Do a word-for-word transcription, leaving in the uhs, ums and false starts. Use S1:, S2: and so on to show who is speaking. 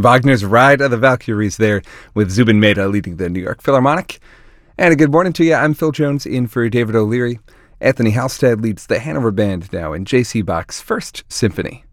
S1: Wagner's Ride of the Valkyries there, with Zubin Mehta leading the New York Philharmonic. And a good morning to you. I'm Phil Jones in for David O'Leary. Anthony Halstead leads the Hanover Band now in J C Bach's First Symphony.